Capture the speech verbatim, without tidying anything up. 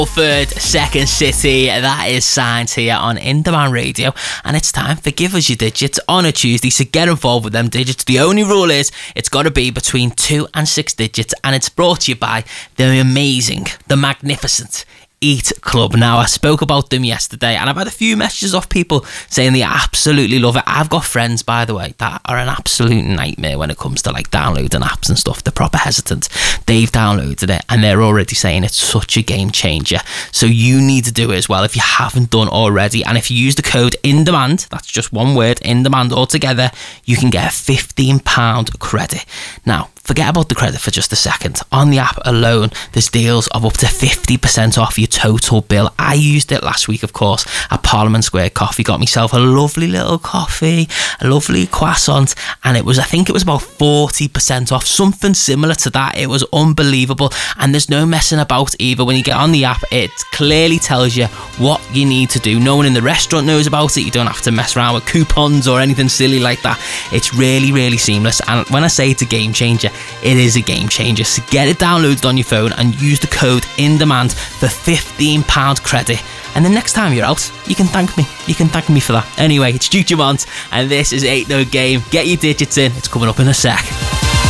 Third Second City, that is signed here on In Demand Radio, and it's time for Give Us Your Digits on a Tuesday, so get involved with them digits. The only rule is it's got to be between two and six digits, and it's brought to you by the amazing, the magnificent Eat Club. Now, I spoke about them yesterday, and I've had a few messages off people saying they absolutely love it. I've got friends, by the way, that are an absolute nightmare when it comes to like downloading apps and stuff. They're proper hesitant. They've downloaded it and they're already saying it's such a game changer. So you need to do it as well if you haven't done already. And if you use the code INDEMAND, that's just one word, INDEMAND altogether, you can get a fifteen pound credit. Now, forget about the credit for just a second. On the app alone, there's deals of up to fifty percent off your total bill. I used it last week, of course, at Parliament Square Coffee. Got myself a lovely little coffee, a lovely croissant, and it was, I think it was about forty percent off, something similar to that. It was unbelievable, and there's no messing about either. When you get on the app, it clearly tells you what you need to do. No one in the restaurant knows about it. You don't have to mess around with coupons or anything silly like that. It's really, really seamless, and when I say it's a game changer, it is a game changer. So get it downloaded on your phone and use the code INDEMAND for fifteen pound credit. And the next time you're out, you can thank me. You can thank me for that. Anyway, it's Duke Dumont, and this is Ain't No Game. Get your digits in. It's coming up in a sec.